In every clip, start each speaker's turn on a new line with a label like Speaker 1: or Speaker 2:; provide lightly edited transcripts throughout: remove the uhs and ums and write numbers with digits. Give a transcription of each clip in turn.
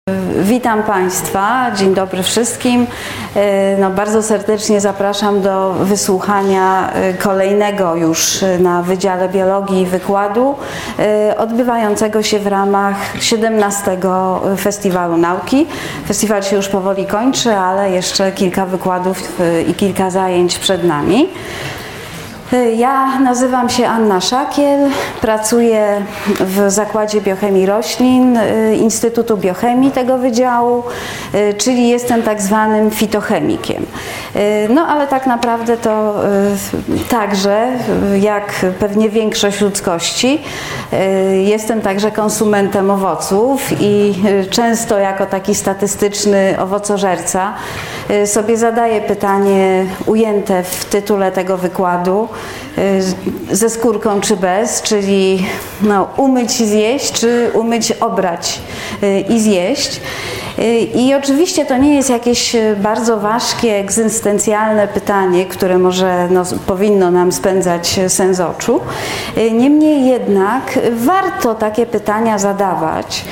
Speaker 1: Witam Państwa, dzień dobry wszystkim. Bardzo serdecznie zapraszam do wysłuchania kolejnego już na Wydziale Biologii wykładu odbywającego się w ramach 17. Festiwalu Nauki. Festiwal się już powoli kończy, ale jeszcze kilka wykładów i kilka zajęć przed nami. Ja nazywam się Anna Szakiel, pracuję w Zakładzie Biochemii Roślin Instytutu Biochemii tego wydziału, czyli jestem tak zwanym fitochemikiem. Ale tak naprawdę to także, jak pewnie większość ludzkości, jestem także konsumentem owoców i często jako taki statystyczny owocożerca sobie zadaję pytanie ujęte w tytule tego wykładu: ze skórką czy bez, czyli umyć i zjeść, czy umyć, obrać i zjeść. I oczywiście to nie jest jakieś bardzo ważkie, egzystencjalne pytanie, które może powinno nam spędzać sen z oczu. Niemniej jednak warto takie pytania zadawać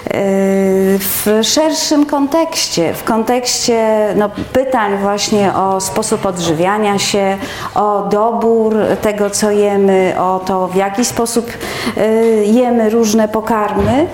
Speaker 1: w szerszym kontekście, w kontekście pytań właśnie o sposób odżywiania się, o dobór tego, co jemy, o to, w jaki sposób jemy różne pokarmy.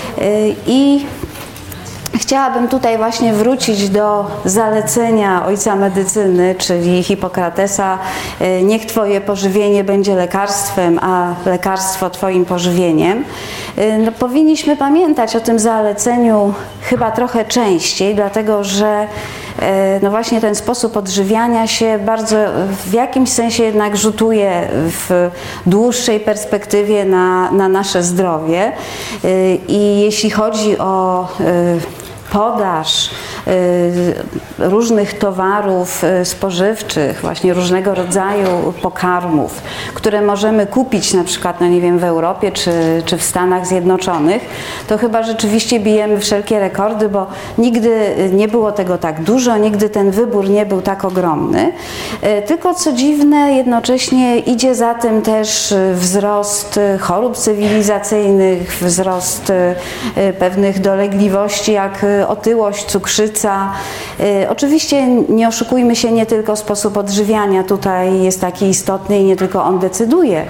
Speaker 1: I chciałabym tutaj właśnie wrócić do zalecenia ojca medycyny, czyli Hipokratesa: niech Twoje pożywienie będzie lekarstwem, a lekarstwo Twoim pożywieniem. Powinniśmy pamiętać o tym zaleceniu chyba trochę częściej, dlatego że właśnie ten sposób odżywiania się bardzo w jakimś sensie jednak rzutuje w dłuższej perspektywie na nasze zdrowie. I jeśli chodzi o podaż różnych towarów spożywczych, właśnie różnego rodzaju pokarmów, które możemy kupić na przykład, w Europie czy w Stanach Zjednoczonych, to chyba rzeczywiście bijemy wszelkie rekordy, bo nigdy nie było tego tak dużo, nigdy ten wybór nie był tak ogromny. Tylko co dziwne, jednocześnie idzie za tym też wzrost chorób cywilizacyjnych, wzrost pewnych dolegliwości jak otyłość, cukrzyca. Oczywiście nie oszukujmy się, nie tylko sposób odżywiania tutaj jest taki istotny i nie tylko on decyduje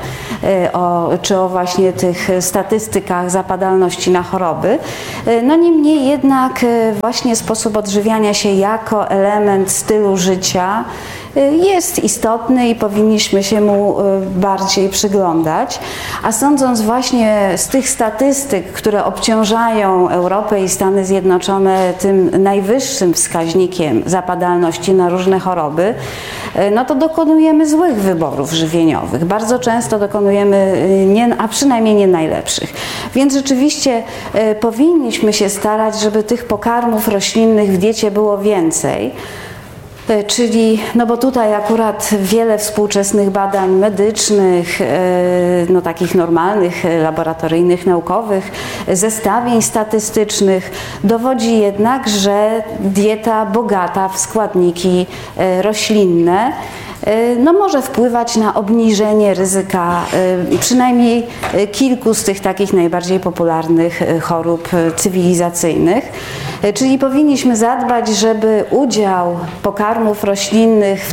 Speaker 1: o właśnie tych statystykach zapadalności na choroby. Niemniej jednak właśnie sposób odżywiania się jako element stylu życia jest istotny i powinniśmy się mu bardziej przyglądać. A sądząc właśnie z tych statystyk, które obciążają Europę i Stany Zjednoczone tym najwyższym wskaźnikiem zapadalności na różne choroby, to dokonujemy złych wyborów żywieniowych. Bardzo często dokonujemy, a przynajmniej nie najlepszych. Więc rzeczywiście powinniśmy się starać, żeby tych pokarmów roślinnych w diecie było więcej. Czyli, bo tutaj akurat wiele współczesnych badań medycznych, takich normalnych, laboratoryjnych, naukowych, zestawień statystycznych dowodzi jednak, że dieta bogata w składniki roślinne może wpływać na obniżenie ryzyka przynajmniej kilku z tych takich najbardziej popularnych chorób cywilizacyjnych. Czyli powinniśmy zadbać, żeby udział pokarmów roślinnych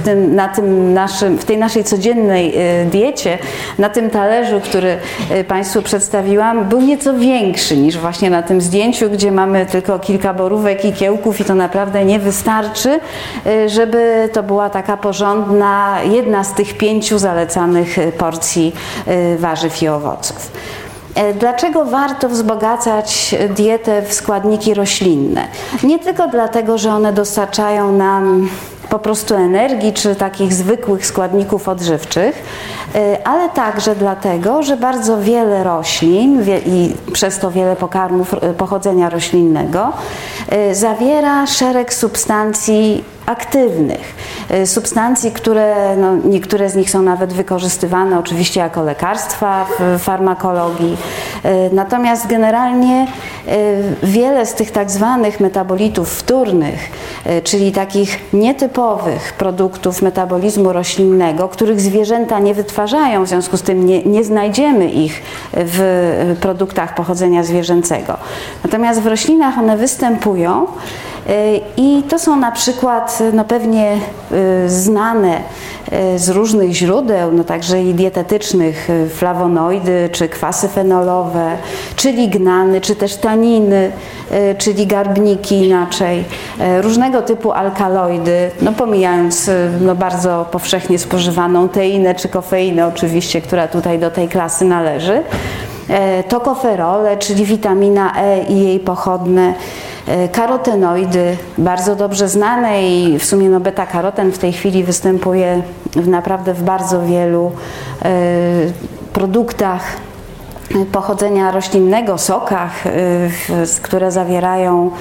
Speaker 1: w tej naszej codziennej diecie, na tym talerzu, który Państwu przedstawiłam, był nieco większy niż właśnie na tym zdjęciu, gdzie mamy tylko kilka borówek i kiełków i to naprawdę nie wystarczy, żeby to była taka porządna, jedna z tych 5 zalecanych porcji warzyw i owoców. Dlaczego warto wzbogacać dietę w składniki roślinne? Nie tylko dlatego, że one dostarczają nam po prostu energii czy takich zwykłych składników odżywczych, ale także dlatego, że bardzo wiele roślin i przez to wiele pokarmów pochodzenia roślinnego zawiera szereg substancji aktywnych. Substancji, które niektóre z nich są nawet wykorzystywane oczywiście jako lekarstwa w farmakologii. Natomiast generalnie wiele z tych tak zwanych metabolitów wtórnych, czyli takich nietypowych produktów metabolizmu roślinnego, których zwierzęta nie wytwarzają wytwarzają, w związku z tym nie znajdziemy ich w produktach pochodzenia zwierzęcego. Natomiast w roślinach one występują i to są na przykład pewnie znane z różnych źródeł, także i dietetycznych, flawonoidy, czy kwasy fenolowe, czy lignany, czy też taniny, czyli garbniki inaczej, różnego typu alkaloidy, pomijając bardzo powszechnie spożywaną teinę czy kofeinę oczywiście, która tutaj do tej klasy należy, tokoferole, czyli witamina E i jej pochodne, karotenoidy, bardzo dobrze znane i w sumie beta-karoten w tej chwili występuje naprawdę w bardzo wielu produktach pochodzenia roślinnego, sokach, które zawierają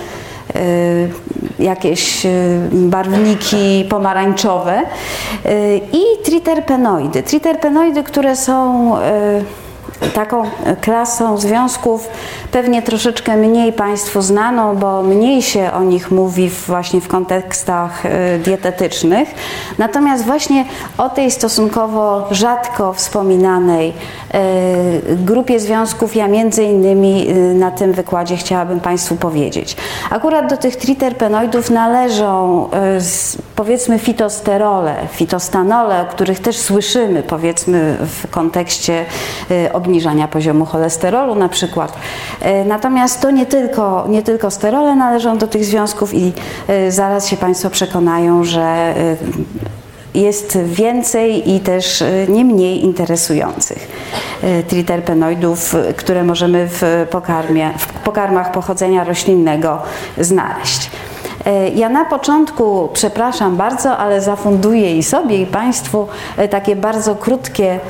Speaker 1: jakieś barwniki pomarańczowe i triterpenoidy. Triterpenoidy, które są taką klasą związków pewnie troszeczkę mniej Państwu znaną, bo mniej się o nich mówi właśnie w kontekstach dietetycznych. Natomiast właśnie o tej stosunkowo rzadko wspominanej grupie związków ja między innymi na tym wykładzie chciałabym Państwu powiedzieć. Akurat do tych triterpenoidów należą powiedzmy fitosterole, fitostanole, o których też słyszymy powiedzmy w kontekście obniżania poziomu cholesterolu na przykład. Natomiast to nie tylko sterole należą do tych związków i zaraz się Państwo przekonają, że jest więcej i też nie mniej interesujących triterpenoidów, które możemy w pokarmach pochodzenia roślinnego znaleźć. Ja na początku, przepraszam bardzo, ale zafunduję i sobie, i Państwu takie bardzo krótkie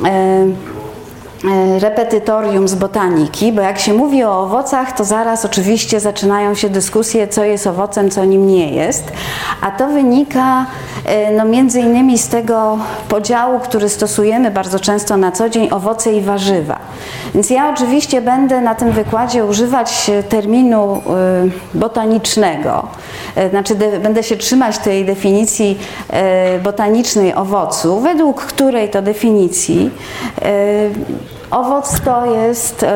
Speaker 1: repetytorium z botaniki, bo jak się mówi o owocach, to zaraz oczywiście zaczynają się dyskusje, co jest owocem, co nim nie jest, a to wynika między innymi z tego podziału, który stosujemy bardzo często na co dzień, owoce i warzywa. Więc ja oczywiście będę na tym wykładzie używać terminu botanicznego, znaczy będę się trzymać tej definicji botanicznej owocu, według której to definicji owoc to jest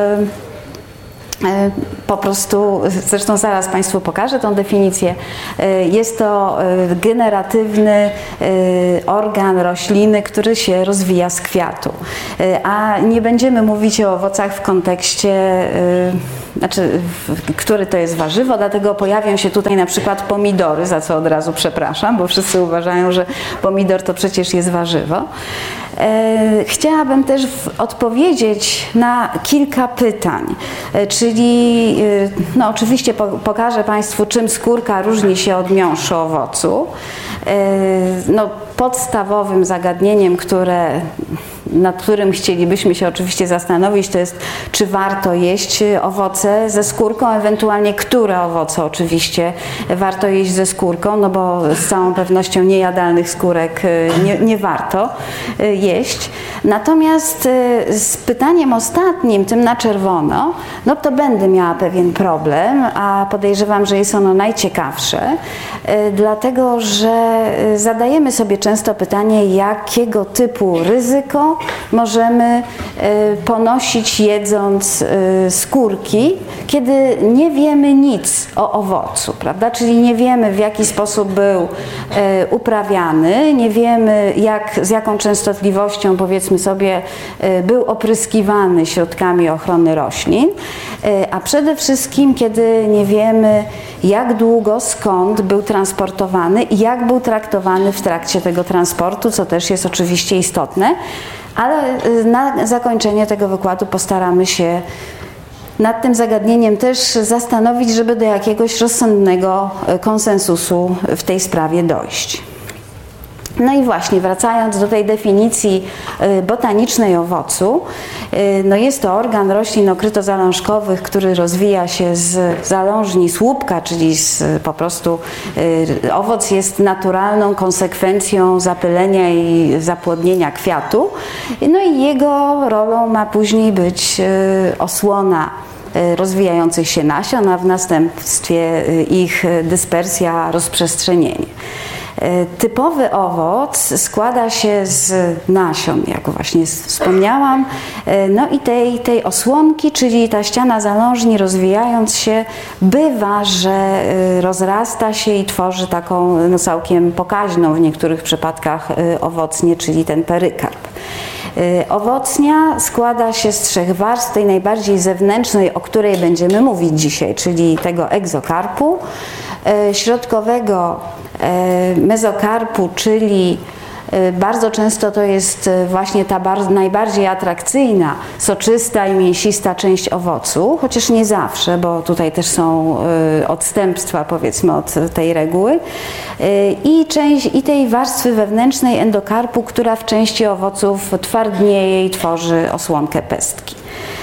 Speaker 1: po prostu, zresztą zaraz Państwu pokażę tą definicję, jest to generatywny organ rośliny, który się rozwija z kwiatu. A nie będziemy mówić o owocach w kontekście, które to jest warzywo, dlatego pojawią się tutaj na przykład pomidory, za co od razu przepraszam, bo wszyscy uważają, że pomidor to przecież jest warzywo. Chciałabym też odpowiedzieć na kilka pytań, czyli oczywiście pokażę Państwu, czym skórka różni się od miąższu owocu. Podstawowym zagadnieniem, nad którym chcielibyśmy się oczywiście zastanowić, to jest, czy warto jeść owoce ze skórką, ewentualnie które owoce oczywiście warto jeść ze skórką, bo z całą pewnością niejadalnych skórek nie warto jeść. Natomiast z pytaniem ostatnim, tym na czerwono, to będę miała pewien problem, a podejrzewam, że jest ono najciekawsze, dlatego że zadajemy sobie często pytanie, jakiego typu ryzyko możemy ponosić jedząc skórki, kiedy nie wiemy nic o owocu, prawda? Czyli nie wiemy, w jaki sposób był uprawiany, nie wiemy, z jaką częstotliwością, powiedzmy sobie, był opryskiwany środkami ochrony roślin, a przede wszystkim, kiedy nie wiemy, jak długo, skąd był transportowany i jak był traktowany w trakcie tego transportu, co też jest oczywiście istotne, ale na zakończenie tego wykładu postaramy się nad tym zagadnieniem też zastanowić, żeby do jakiegoś rozsądnego konsensusu w tej sprawie dojść. No i właśnie, wracając do tej definicji botanicznej owocu, jest to organ roślin okrytozalążkowych, który rozwija się z zalążni słupka, czyli po prostu owoc jest naturalną konsekwencją zapylenia i zapłodnienia kwiatu. I jego rolą ma później być osłona rozwijających się nasion, a w następstwie ich dyspersja, rozprzestrzenienie. Typowy owoc składa się z nasion, jak właśnie wspomniałam, no i tej osłonki, czyli ta ściana zalążni rozwijając się, bywa, że rozrasta się i tworzy taką no, całkiem pokaźną w niektórych przypadkach owocnię, czyli ten perykarp. Owocnia składa się z 3 warstw, tej najbardziej zewnętrznej, o której będziemy mówić dzisiaj, czyli tego egzokarpu, środkowego mezokarpu, czyli bardzo często to jest właśnie ta najbardziej atrakcyjna, soczysta i mięsista część owocu, chociaż nie zawsze, bo tutaj też są odstępstwa, powiedzmy, od tej reguły. I tej warstwy wewnętrznej endokarpu, która w części owoców twardnieje i tworzy osłonkę pestki.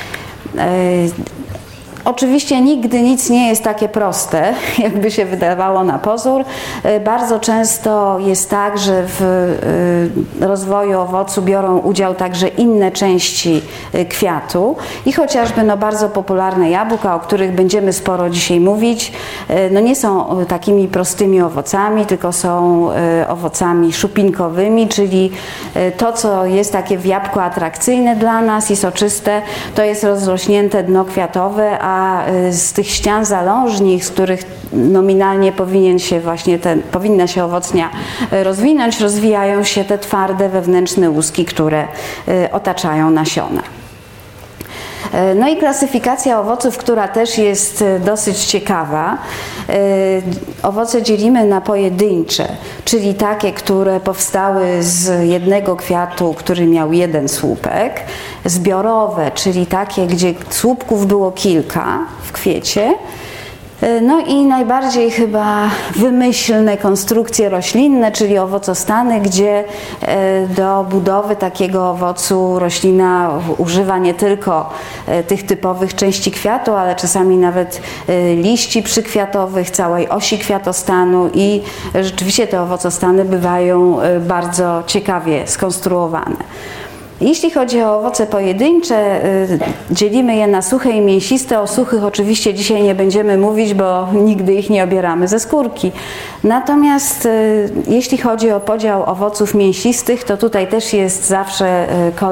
Speaker 1: Oczywiście nigdy nic nie jest takie proste, jakby się wydawało na pozór. Bardzo często jest tak, że w rozwoju owocu biorą udział także inne części kwiatu i chociażby no, bardzo popularne jabłka, o których będziemy sporo dzisiaj mówić, no nie są takimi prostymi owocami, tylko są owocami szupinkowymi, czyli to, co jest takie w jabłku atrakcyjne dla nas i soczyste, to jest rozrośnięte dno kwiatowe, a z tych ścian zalążnych, z których nominalnie powinna się owocnia rozwinąć, rozwijają się te twarde wewnętrzne łuski, które otaczają nasiona. No i klasyfikacja owoców, która też jest dosyć ciekawa. Owoce dzielimy na pojedyncze, czyli takie, które powstały z jednego kwiatu, który miał jeden słupek. Zbiorowe, czyli takie, gdzie słupków było kilka w kwiecie. No i najbardziej chyba wymyślne konstrukcje roślinne, czyli owocostany, gdzie do budowy takiego owocu roślina używa nie tylko tych typowych części kwiatu, ale czasami nawet liści przykwiatowych, całej osi kwiatostanu i rzeczywiście te owocostany bywają bardzo ciekawie skonstruowane. Jeśli chodzi o owoce pojedyncze, dzielimy je na suche i mięsiste. O suchych oczywiście dzisiaj nie będziemy mówić, bo nigdy ich nie obieramy ze skórki. Natomiast jeśli chodzi o podział owoców mięsistych, to tutaj też jest zawsze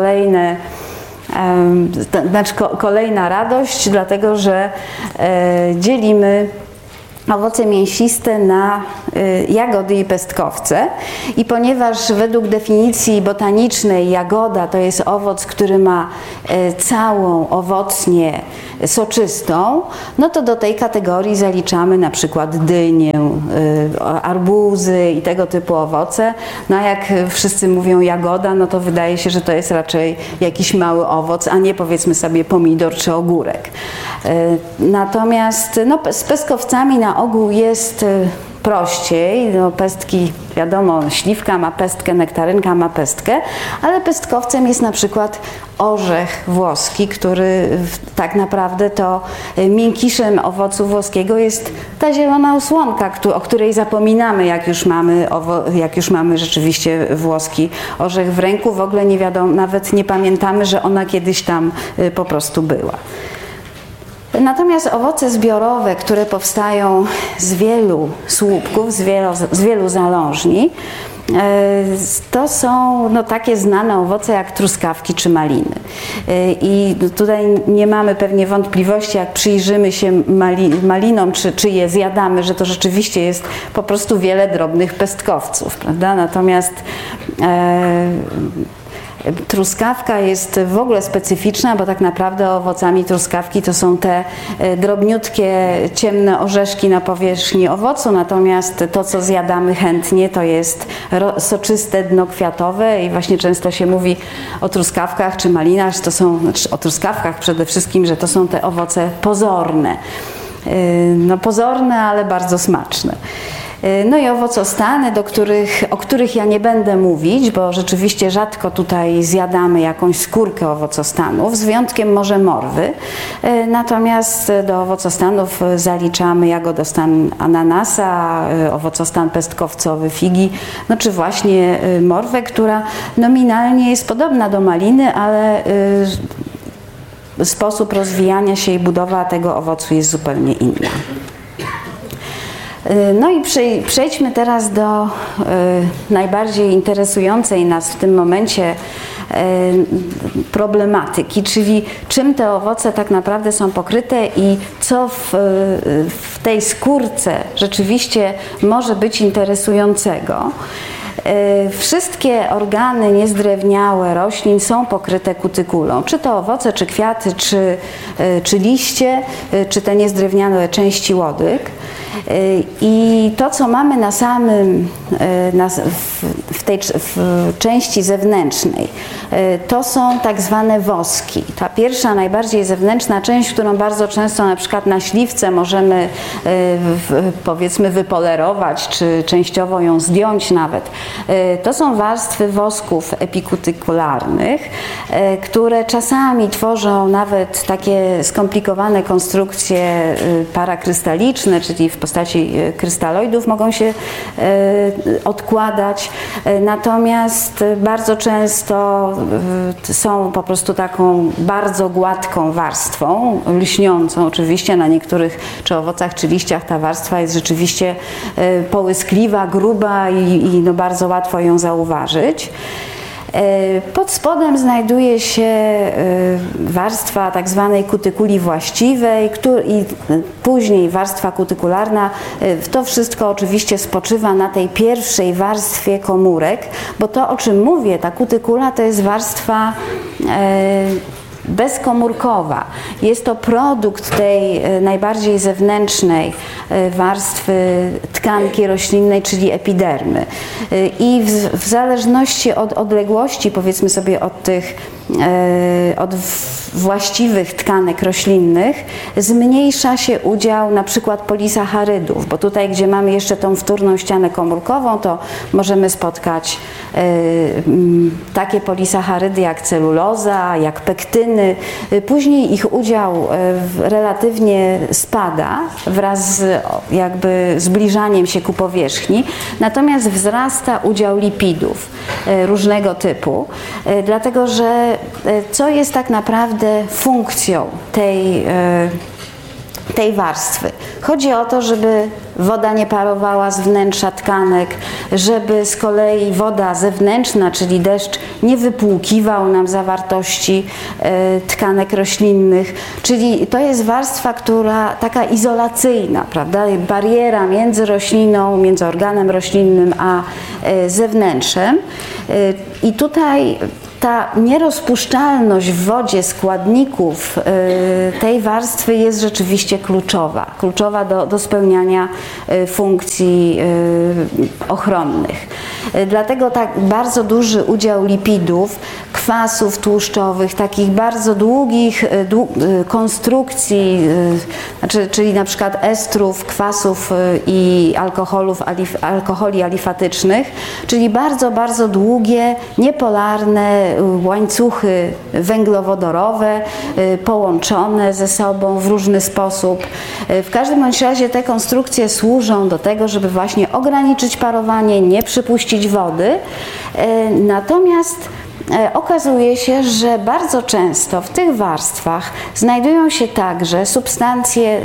Speaker 1: kolejna radość, dlatego że dzielimy owoce mięsiste na jagody i pestkowce i ponieważ według definicji botanicznej jagoda to jest owoc, który ma całą owocnię soczystą, no to do tej kategorii zaliczamy na przykład dynię, arbuzy i tego typu owoce. No a jak wszyscy mówią jagoda, no to wydaje się, że to jest raczej jakiś mały owoc, a nie powiedzmy sobie pomidor czy ogórek. Natomiast no, z pestkowcami na ogół jest prościej. No, pestki, wiadomo, śliwka ma pestkę, nektarynka ma pestkę, ale pestkowcem jest na przykład orzech włoski, który tak naprawdę to miękiszem owocu włoskiego jest ta zielona osłonka, o której zapominamy, jak już mamy rzeczywiście włoski orzech w ręku. W ogóle nie wiadomo, nawet nie pamiętamy, że ona kiedyś tam po prostu była. Natomiast owoce zbiorowe, które powstają z wielu słupków, z wielu zalążni, to są no, takie znane owoce jak truskawki czy maliny. I tutaj nie mamy pewnie wątpliwości, jak przyjrzymy się malinom, czy je zjadamy, że to rzeczywiście jest po prostu wiele drobnych pestkowców, prawda? Natomiast truskawka jest w ogóle specyficzna, bo tak naprawdę owocami truskawki to są te drobniutkie, ciemne orzeszki na powierzchni owocu, natomiast to, co zjadamy chętnie, to jest soczyste dno kwiatowe i właśnie często się mówi o truskawkach czy malinach, że to są, znaczy o truskawkach przede wszystkim, że to są te owoce pozorne. No pozorne, ale bardzo smaczne. No i owocostany, o których ja nie będę mówić, bo rzeczywiście rzadko tutaj zjadamy jakąś skórkę owocostanów, z wyjątkiem może morwy. Natomiast do owocostanów zaliczamy jagodostan ananasa, owocostan pestkowcowy figi, no czy właśnie morwę, która nominalnie jest podobna do maliny, ale sposób rozwijania się i budowa tego owocu jest zupełnie inna. No i przejdźmy teraz do najbardziej interesującej nas w tym momencie problematyki, czyli czym te owoce tak naprawdę są pokryte i co w tej skórce rzeczywiście może być interesującego. Wszystkie organy niezdrewniałe roślin są pokryte kutykulą, czy to owoce, czy kwiaty, czy liście, czy te niezdrewniałe części łodyg. I to, co mamy na samym, w części zewnętrznej, to są tak zwane woski. Ta pierwsza, najbardziej zewnętrzna część, którą bardzo często na przykład na śliwce możemy powiedzmy wypolerować, czy częściowo ją zdjąć nawet. To są warstwy wosków epikutykularnych, które czasami tworzą nawet takie skomplikowane konstrukcje parakrystaliczne, czyli w postaci krystaloidów mogą się odkładać, natomiast bardzo często są po prostu taką bardzo gładką warstwą, lśniącą oczywiście. Na niektórych czy owocach, czy liściach ta warstwa jest rzeczywiście połyskliwa, gruba i no bardzo łatwo ją zauważyć. Pod spodem znajduje się warstwa tak zwanej kutykuli właściwej i później warstwa kutykularna. To wszystko oczywiście spoczywa na tej pierwszej warstwie komórek, bo to, o czym mówię, ta kutykula to jest warstwa bezkomórkowa. Jest to produkt tej najbardziej zewnętrznej warstwy tkanki roślinnej, czyli epidermy. I w zależności od odległości, powiedzmy sobie, od właściwych tkanek roślinnych, zmniejsza się udział na przykład polisacharydów, bo tutaj, gdzie mamy jeszcze tą wtórną ścianę komórkową, to możemy spotkać takie polisacharydy jak celuloza, jak pektyny. Później ich udział relatywnie spada wraz z jakby zbliżaniem się ku powierzchni, natomiast wzrasta udział lipidów różnego typu, dlatego że co jest tak naprawdę funkcją tej warstwy? Chodzi o to, żeby woda nie parowała z wnętrza tkanek, żeby z kolei woda zewnętrzna, czyli deszcz, nie wypłukiwał nam zawartości tkanek roślinnych, czyli to jest warstwa, która taka izolacyjna, prawda? Bariera między rośliną, między organem roślinnym a zewnętrzem. I tutaj ta nierozpuszczalność w wodzie składników tej warstwy jest rzeczywiście kluczowa do spełniania funkcji ochronnych. Dlatego tak bardzo duży udział lipidów, kwasów tłuszczowych, takich bardzo długich konstrukcji, czyli na przykład estrów, kwasów i alkoholi alifatycznych, czyli bardzo, bardzo długie, niepolarne łańcuchy węglowodorowe połączone ze sobą w różny sposób. W każdym bądź razie te konstrukcje służą do tego, żeby właśnie ograniczyć parowanie, nie przypuścić wody. Natomiast okazuje się, że bardzo często w tych warstwach znajdują się także substancje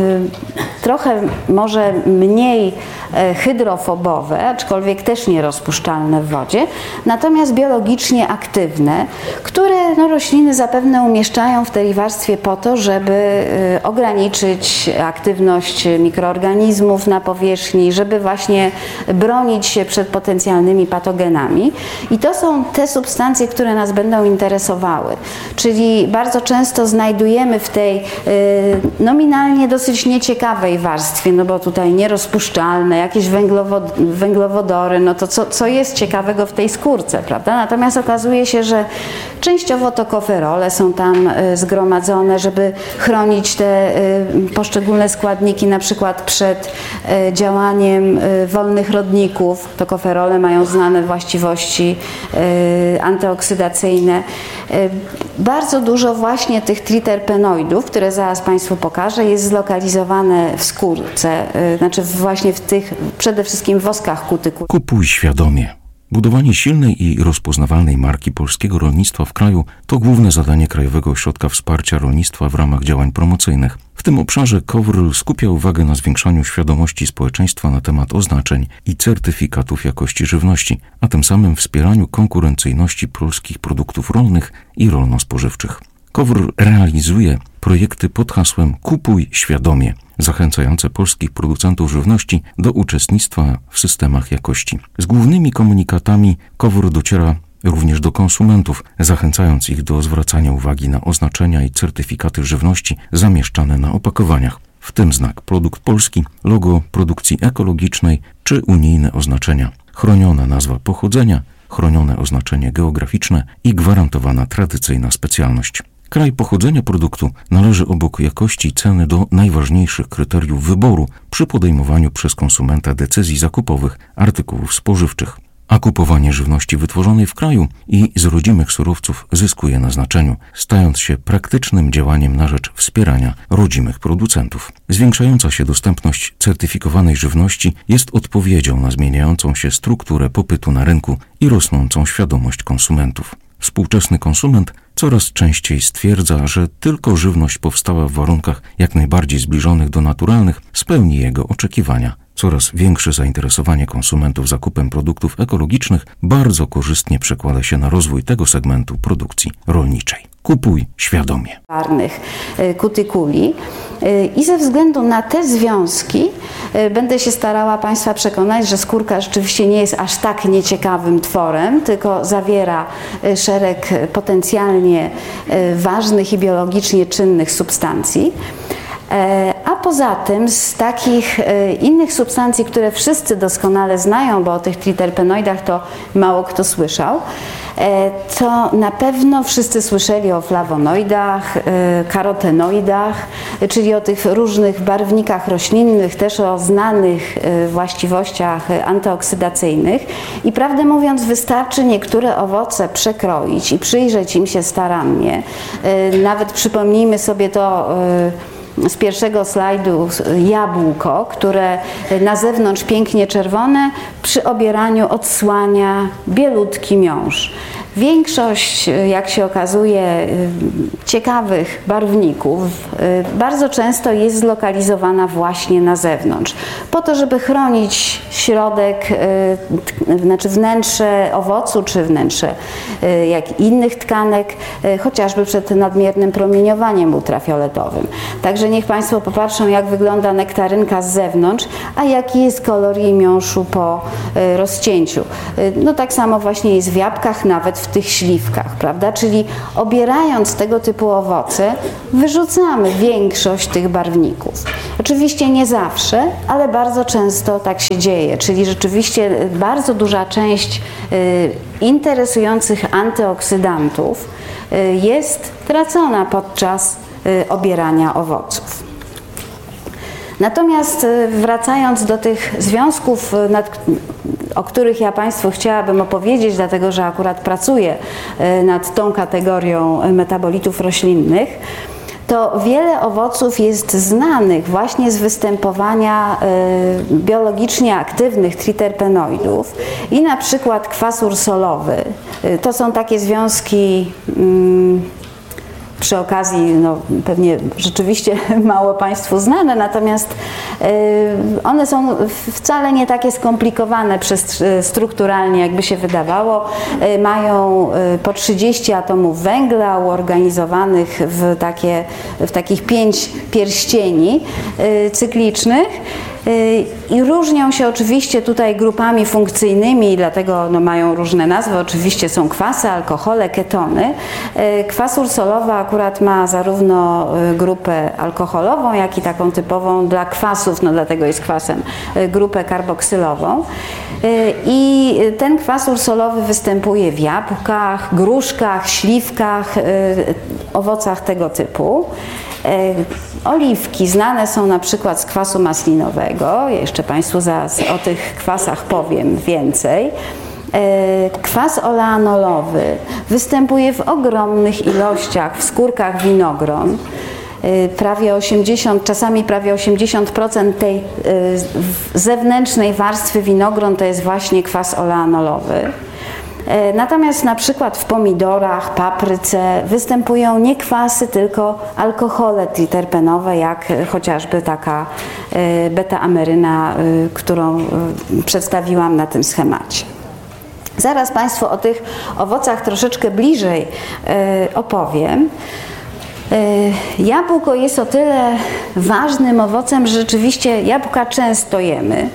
Speaker 1: trochę może mniej hydrofobowe, aczkolwiek też nierozpuszczalne w wodzie, natomiast biologicznie aktywne, które rośliny zapewne umieszczają w tej warstwie po to, żeby ograniczyć aktywność mikroorganizmów na powierzchni, żeby właśnie bronić się przed potencjalnymi patogenami. I to są te substancje, które nas będą interesowały. Czyli bardzo często znajdujemy w tej nominalnie dosyć nieciekawej warstwie, no bo tutaj nierozpuszczalne, jakieś węglowodory, no to co jest ciekawego w tej skórce, prawda? Natomiast okazuje się, że częściowo to koferole są tam zgromadzone, żeby chronić te poszczególne składniki, na przykład przed działaniem wolnych rodników. To koferole mają znane właściwości antyoksydacyjne. Bardzo dużo właśnie tych triterpenoidów, które zaraz Państwu pokażę, jest zlokalizowane w skórce, znaczy właśnie w tych przede wszystkim woskach kutyku.
Speaker 2: Kupuj świadomie. Budowanie silnej i rozpoznawalnej marki polskiego rolnictwa w kraju to główne zadanie Krajowego Ośrodka Wsparcia Rolnictwa w ramach działań promocyjnych. W tym obszarze KOWR skupia uwagę na zwiększaniu świadomości społeczeństwa na temat oznaczeń i certyfikatów jakości żywności, a tym samym wspieraniu konkurencyjności polskich produktów rolnych i rolno-spożywczych. KOWR realizuje projekty pod hasłem Kupuj świadomie, zachęcające polskich producentów żywności do uczestnictwa w systemach jakości. Z głównymi komunikatami KOWR dociera również do konsumentów, zachęcając ich do zwracania uwagi na oznaczenia i certyfikaty żywności zamieszczane na opakowaniach, w tym znak produkt polski, logo produkcji ekologicznej czy unijne oznaczenia, chroniona nazwa pochodzenia, chronione oznaczenie geograficzne i gwarantowana tradycyjna specjalność. Kraj pochodzenia produktu należy obok jakości i ceny do najważniejszych kryteriów wyboru przy podejmowaniu przez konsumenta decyzji zakupowych artykułów spożywczych. A kupowanie żywności wytworzonej w kraju i z rodzimych surowców zyskuje na znaczeniu, stając się praktycznym działaniem na rzecz wspierania rodzimych producentów. Zwiększająca się dostępność certyfikowanej żywności jest odpowiedzią na zmieniającą się strukturę popytu na rynku i rosnącą świadomość konsumentów. Współczesny konsument coraz częściej stwierdza, że tylko żywność powstała w warunkach jak najbardziej zbliżonych do naturalnych spełni jego oczekiwania. Coraz większe zainteresowanie konsumentów zakupem produktów ekologicznych bardzo korzystnie przekłada się na rozwój tego segmentu produkcji rolniczej. Kupuj świadomie.
Speaker 1: Kutykuli. I ze względu na te związki będę się starała Państwa przekonać, że skórka rzeczywiście nie jest aż tak nieciekawym tworem, tylko zawiera szereg potencjalnie ważnych i biologicznie czynnych substancji. A poza tym z takich innych substancji, które wszyscy doskonale znają, bo o tych triterpenoidach to mało kto słyszał, to na pewno wszyscy słyszeli o flawonoidach, karotenoidach, czyli o tych różnych barwnikach roślinnych, też o znanych właściwościach antyoksydacyjnych. I prawdę mówiąc, wystarczy niektóre owoce przekroić i przyjrzeć im się starannie. Nawet przypomnijmy sobie to z pierwszego slajdu jabłko, które na zewnątrz pięknie czerwone, przy obieraniu odsłania bielutki miąższ. Większość, jak się okazuje, ciekawych barwników bardzo często jest zlokalizowana właśnie na zewnątrz, po to, żeby chronić środek, znaczy wnętrze owocu czy wnętrze jak innych tkanek, chociażby przed nadmiernym promieniowaniem ultrafioletowym. Także niech Państwo popatrzą, jak wygląda nektarynka z zewnątrz, a jaki jest kolor jej miąższu po rozcięciu. No tak samo właśnie jest w jabłkach, nawet w tych śliwkach, prawda? Czyli obierając tego typu owoce, wyrzucamy większość tych barwników. Oczywiście nie zawsze, ale bardzo często tak się dzieje, czyli rzeczywiście bardzo duża część interesujących antyoksydantów jest tracona podczas obierania owoców. Natomiast wracając do tych związków, o których ja Państwu chciałabym opowiedzieć, dlatego że akurat pracuję nad tą kategorią metabolitów roślinnych, to wiele owoców jest znanych właśnie z występowania biologicznie aktywnych triterpenoidów i na przykład kwas ursolowy. To są takie związki przy okazji, no, pewnie rzeczywiście mało Państwu znane, natomiast one są wcale nie takie skomplikowane strukturalnie, jakby się wydawało. Mają po 30 atomów węgla uorganizowanych w takich 5 pierścieni cyklicznych. I różnią się oczywiście tutaj grupami funkcyjnymi, dlatego no, mają różne nazwy. Oczywiście są kwasy, alkohole, ketony. Kwas ursolowy akurat ma zarówno grupę alkoholową, jak i taką typową dla kwasów, no dlatego jest kwasem, grupę karboksylową. I ten kwas ursolowy występuje w jabłkach, gruszkach, śliwkach, owocach tego typu. Oliwki znane są na przykład z kwasu maslinowego. Jeszcze Państwu zaraz o tych kwasach powiem więcej. Kwas oleanolowy występuje w ogromnych ilościach w skórkach winogron. prawie 80, czasami prawie 80% tej zewnętrznej warstwy winogron to jest właśnie kwas oleanolowy. Natomiast na przykład w pomidorach, papryce występują nie kwasy, tylko alkohole triterpenowe, jak chociażby taka beta-ameryna, którą przedstawiłam na tym schemacie. Zaraz Państwu o tych owocach troszeczkę bliżej opowiem. Jabłko jest o tyle ważnym owocem, że rzeczywiście jabłka często jemy.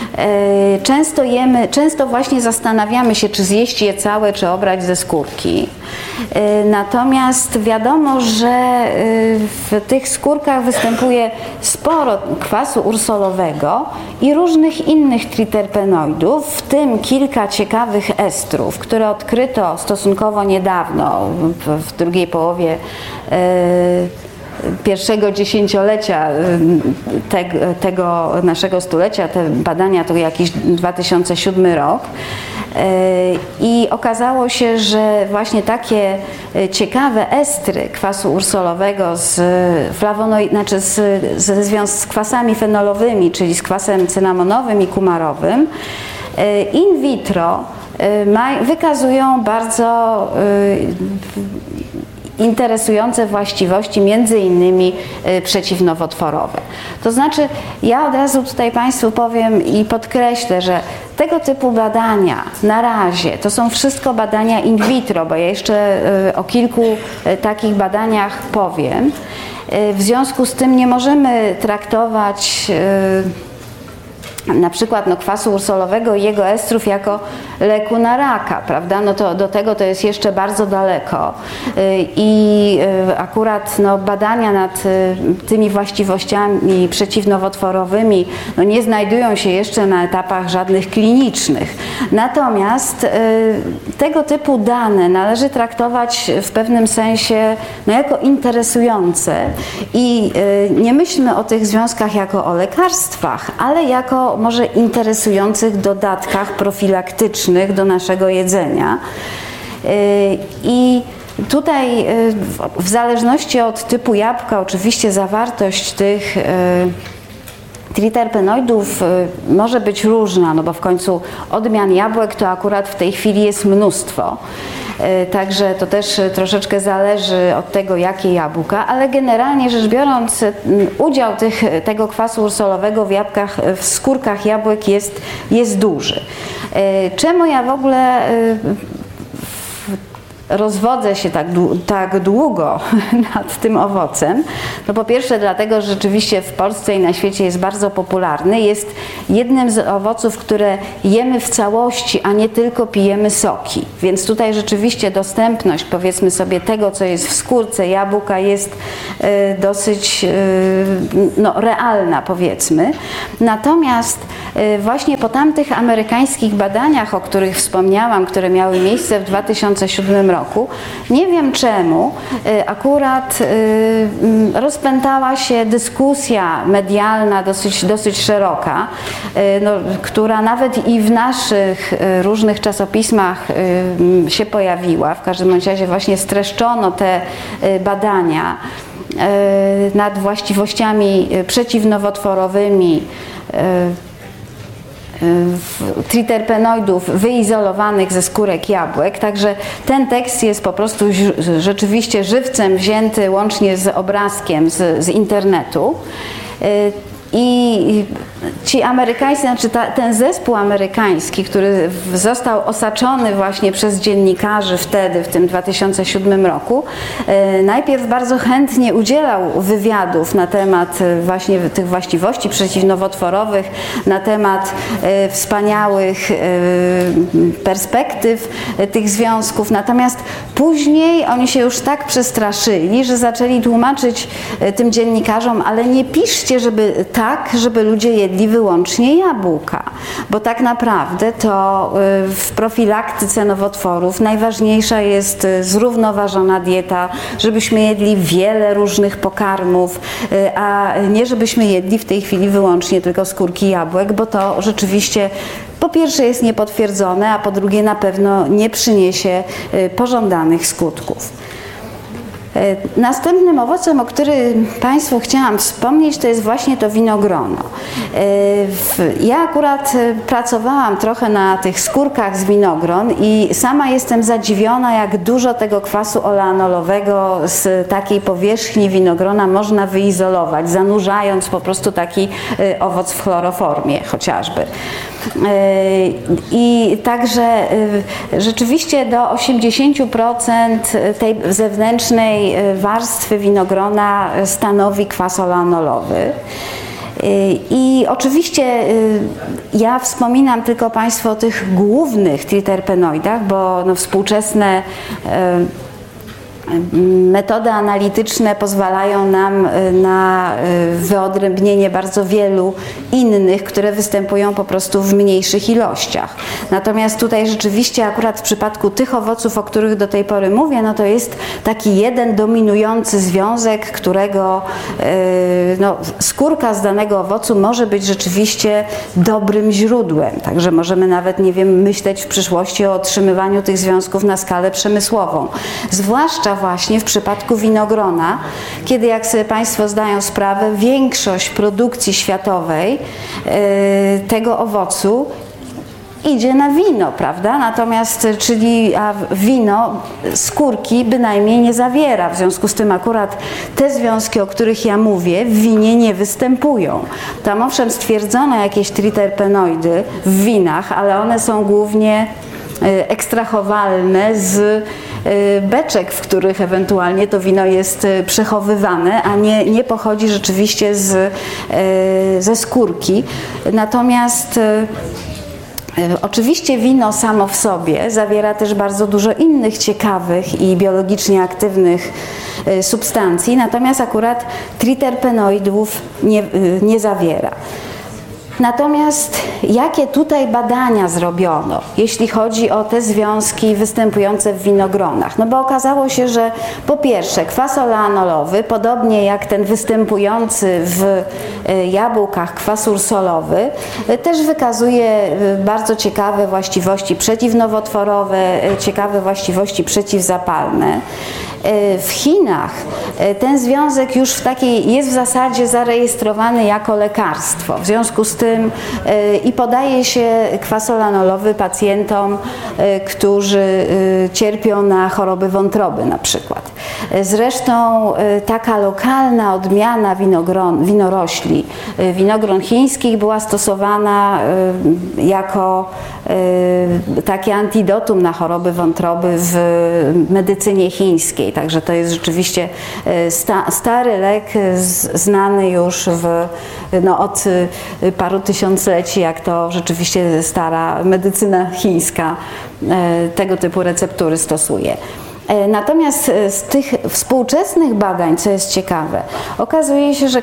Speaker 1: Często właśnie zastanawiamy się, czy zjeść je całe, czy obrać ze skórki. Natomiast wiadomo, że w tych skórkach występuje sporo kwasu ursolowego i różnych innych triterpenoidów, w tym kilka ciekawych estrów, które odkryto stosunkowo niedawno, w drugiej połowie pierwszego dziesięciolecia tego naszego stulecia. Te badania to jakiś 2007 rok. I okazało się, że właśnie takie ciekawe estry kwasu ursolowego z z kwasami fenolowymi, czyli z kwasem cynamonowym i kumarowym, in vitro wykazują bardzo interesujące właściwości, między innymi przeciwnowotworowe. To znaczy, ja od razu tutaj Państwu powiem i podkreślę, że tego typu badania na razie to są wszystko badania in vitro, bo ja jeszcze o kilku takich badaniach powiem. W związku z tym nie możemy traktować na przykład kwasu ursolowego i jego estrów jako leku na raka, prawda? No to do tego to jest jeszcze bardzo daleko i akurat badania nad tymi właściwościami przeciwnowotworowymi nie znajdują się jeszcze na etapach żadnych klinicznych. Natomiast tego typu dane należy traktować w pewnym sensie jako interesujące i nie myślmy o tych związkach jako o lekarstwach, ale jako może interesujących dodatkach profilaktycznych do naszego jedzenia. I tutaj w zależności od typu jabłka oczywiście zawartość tych triterpenoidów może być różna, bo w końcu odmian jabłek to akurat w tej chwili jest mnóstwo. Także to też troszeczkę zależy od tego, jakie jabłka, ale generalnie rzecz biorąc udział tego kwasu ursolowego w jabłkach, w skórkach jabłek jest duży. Czemu ja w ogóle rozwodzę się tak długo nad tym owocem? No po pierwsze dlatego, że rzeczywiście w Polsce i na świecie jest bardzo popularny. Jest jednym z owoców, które jemy w całości, a nie tylko pijemy soki. Więc tutaj rzeczywiście dostępność, powiedzmy sobie, tego, co jest w skórce jabłka jest dosyć realna, powiedzmy. Natomiast właśnie po tamtych amerykańskich badaniach, o których wspomniałam, które miały miejsce w 2007 roku, nie wiem czemu, akurat rozpętała się dyskusja medialna dosyć szeroka, która nawet i w naszych różnych czasopismach się pojawiła. W każdym razie właśnie streszczono te badania nad właściwościami przeciwnowotworowymi triterpenoidów wyizolowanych ze skórek jabłek, także ten tekst jest po prostu rzeczywiście żywcem wzięty łącznie z obrazkiem z internetu. I ci amerykańscy, ten zespół amerykański, który został osaczony właśnie przez dziennikarzy wtedy, w tym 2007 roku, najpierw bardzo chętnie udzielał wywiadów na temat właśnie tych właściwości przeciwnowotworowych, na temat wspaniałych perspektyw tych związków. Natomiast później oni się już tak przestraszyli, że zaczęli tłumaczyć tym dziennikarzom, ale nie piszcie, żeby ludzie jedli wyłącznie jabłka, bo tak naprawdę to w profilaktyce nowotworów najważniejsza jest zrównoważona dieta, żebyśmy jedli wiele różnych pokarmów, a nie żebyśmy jedli w tej chwili wyłącznie tylko skórki jabłek, bo to rzeczywiście po pierwsze jest niepotwierdzone, a po drugie na pewno nie przyniesie pożądanych skutków. Następnym owocem, o którym Państwu chciałam wspomnieć, to jest właśnie to winogrono. Ja akurat pracowałam trochę na tych skórkach z winogron i sama jestem zadziwiona, jak dużo tego kwasu oleanolowego z takiej powierzchni winogrona można wyizolować, zanurzając po prostu taki owoc w chloroformie chociażby. I także rzeczywiście do 80% tej zewnętrznej warstwy winogrona stanowi kwas oleanolowy. I oczywiście ja wspominam tylko Państwu o tych głównych triterpenoidach, bo współczesne metody analityczne pozwalają nam na wyodrębnienie bardzo wielu innych, które występują po prostu w mniejszych ilościach. Natomiast tutaj rzeczywiście akurat w przypadku tych owoców, o których do tej pory mówię, no to jest taki jeden dominujący związek, którego skórka z danego owocu może być rzeczywiście dobrym źródłem. Także możemy nawet, nie wiem, myśleć w przyszłości o otrzymywaniu tych związków na skalę przemysłową. Zwłaszcza właśnie w przypadku winogrona, kiedy, jak sobie Państwo zdają sprawę, większość produkcji światowej tego owocu idzie na wino, prawda? Natomiast, a wino skórki bynajmniej nie zawiera. W związku z tym akurat te związki, o których ja mówię, w winie nie występują. Tam owszem stwierdzono jakieś triterpenoidy w winach, ale one są głównie ekstrahowalne z beczek, w których ewentualnie to wino jest przechowywane, a nie pochodzi rzeczywiście ze skórki. Natomiast oczywiście wino samo w sobie zawiera też bardzo dużo innych ciekawych i biologicznie aktywnych substancji, natomiast akurat triterpenoidów nie zawiera. Natomiast jakie tutaj badania zrobiono, jeśli chodzi o te związki występujące w winogronach? No bo okazało się, że po pierwsze kwas oleanolowy, podobnie jak ten występujący w jabłkach kwas ursolowy, też wykazuje bardzo ciekawe właściwości przeciwnowotworowe, ciekawe właściwości przeciwzapalne. W Chinach ten związek już jest w zasadzie zarejestrowany jako lekarstwo. W związku z tym i podaje się kwas oleanolowy pacjentom, którzy cierpią na choroby wątroby na przykład. Zresztą taka lokalna odmiana winorośli, winogron chińskich, była stosowana jako takie antidotum na choroby wątroby w medycynie chińskiej. Także to jest rzeczywiście stary lek, znany już od paru tysiącleci, jak to rzeczywiście stara medycyna chińska tego typu receptury stosuje. Natomiast z tych współczesnych badań, co jest ciekawe, okazuje się, że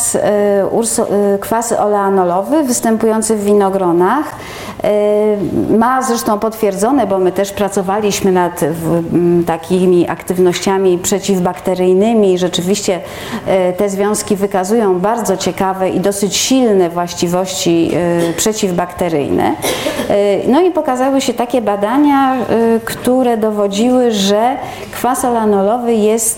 Speaker 1: kwas oleanolowy występujący w winogronach ma zresztą potwierdzone, bo my też pracowaliśmy nad takimi aktywnościami przeciwbakteryjnymi i rzeczywiście te związki wykazują bardzo ciekawe i dosyć silne właściwości przeciwbakteryjne. No i pokazały się takie badania, które dowodziły, że kwas oleanolowy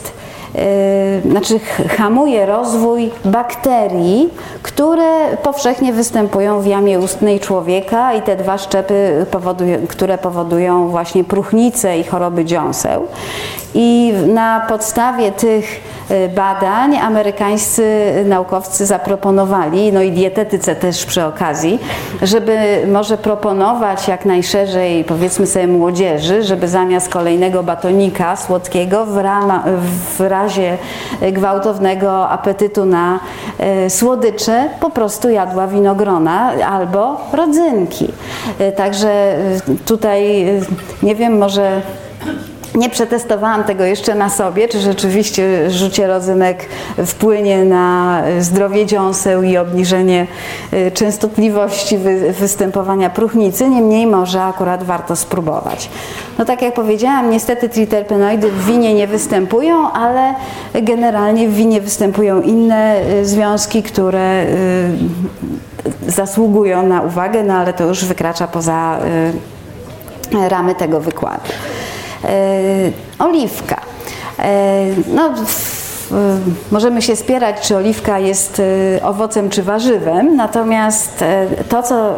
Speaker 1: hamuje rozwój bakterii, które powszechnie występują w jamie ustnej człowieka i te dwa szczepy, które powodują właśnie próchnicę i choroby dziąseł. I na podstawie tych badań amerykańscy naukowcy zaproponowali, no i dietetyce też przy okazji, żeby może proponować jak najszerzej, powiedzmy sobie, młodzieży, żeby zamiast kolejnego batonika słodkiego w razie gwałtownego apetytu na słodycze po prostu jadła winogrona albo rodzynki. Także tutaj nie wiem, może nie przetestowałam tego jeszcze na sobie, czy rzeczywiście rzucie rodzynek wpłynie na zdrowie dziąseł i obniżenie częstotliwości występowania próchnicy, niemniej może akurat warto spróbować. No tak jak powiedziałam, niestety triterpenoidy w winie nie występują, ale generalnie w winie występują inne związki, które zasługują na uwagę, no ale to już wykracza poza ramy tego wykładu. Oliwka. No, możemy się spierać, czy oliwka jest owocem czy warzywem, natomiast to, co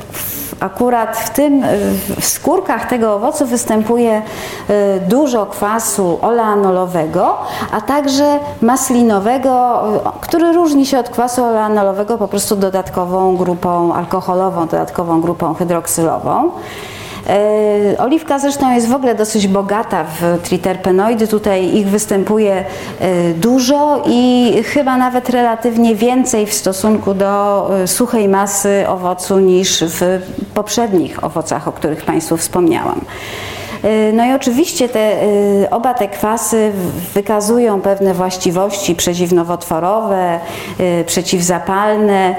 Speaker 1: akurat w skórkach tego owocu występuje dużo kwasu oleanolowego, a także maslinowego, który różni się od kwasu oleanolowego po prostu dodatkową grupą alkoholową, dodatkową grupą hydroksylową. Oliwka zresztą jest w ogóle dosyć bogata w triterpenoidy, tutaj ich występuje dużo i chyba nawet relatywnie więcej w stosunku do suchej masy owocu niż w poprzednich owocach, o których Państwu wspomniałam. No i oczywiście oba te kwasy wykazują pewne właściwości przeciwnowotworowe, przeciwzapalne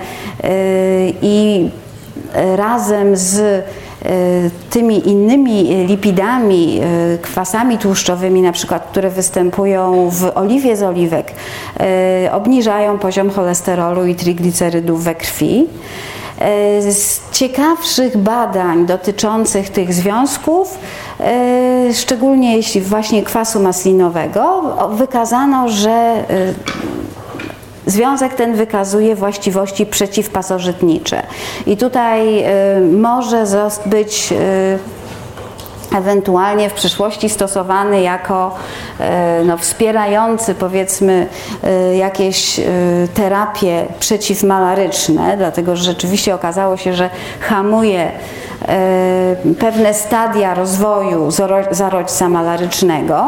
Speaker 1: i razem z tymi innymi lipidami, kwasami tłuszczowymi na przykład, które występują w oliwie z oliwek, obniżają poziom cholesterolu i triglicerydów we krwi. Z ciekawszych badań dotyczących tych związków, szczególnie jeśli właśnie kwasu maslinowego, wykazano, że związek ten wykazuje właściwości przeciwpasożytnicze i tutaj może być ewentualnie w przyszłości stosowany jako wspierający, powiedzmy, jakieś terapie przeciwmalaryczne, dlatego że rzeczywiście okazało się, że hamuje pewne stadia rozwoju zarodźca malarycznego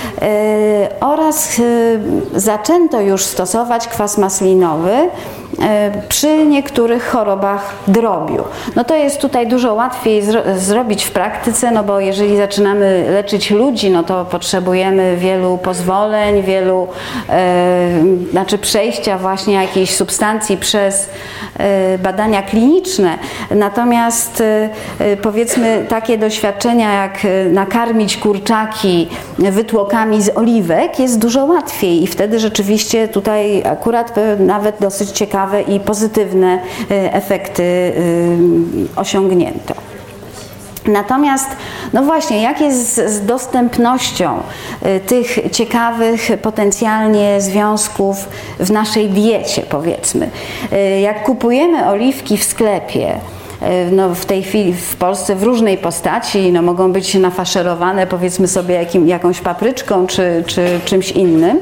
Speaker 1: oraz zaczęto już stosować kwas maslinowy przy niektórych chorobach drobiu. No to jest tutaj dużo łatwiej zrobić w praktyce, no bo jeżeli zaczynamy leczyć ludzi, no to potrzebujemy wielu pozwoleń, przejścia właśnie jakiejś substancji przez badania kliniczne. Natomiast powiedzmy takie doświadczenia jak nakarmić kurczaki wytłokami z oliwek jest dużo łatwiej i wtedy rzeczywiście tutaj akurat nawet dosyć ciekawe i pozytywne efekty osiągnięto. Natomiast, no właśnie, jak jest z dostępnością tych ciekawych potencjalnie związków w naszej diecie, powiedzmy. Jak kupujemy oliwki w sklepie, no w tej chwili w Polsce w różnej postaci, no mogą być nafaszerowane, powiedzmy sobie, jakąś papryczką czy czymś innym,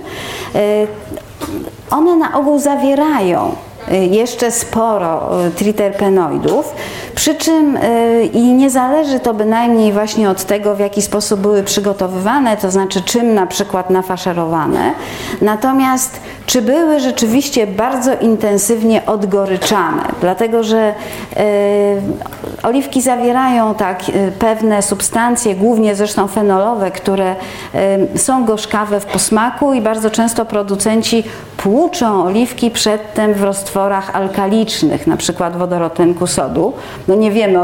Speaker 1: one na ogół zawierają jeszcze sporo triterpenoidów, przy czym i nie zależy to bynajmniej właśnie od tego, w jaki sposób były przygotowywane, to znaczy czym na przykład nafaszerowane, natomiast czy były rzeczywiście bardzo intensywnie odgoryczane, dlatego że oliwki zawierają pewne substancje, głównie zresztą fenolowe, które są gorzkawe w posmaku i bardzo często producenci płuczą oliwki przedtem w roztworach alkalicznych, na przykład wodorotlenku sodu. No nie wiemy